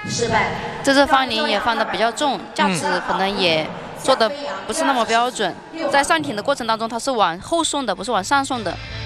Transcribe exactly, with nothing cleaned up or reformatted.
这次放铃也放的比较重，架子可能也做的不是那么标准，在上挺的过程当中，它是往后送的，不是往上送的。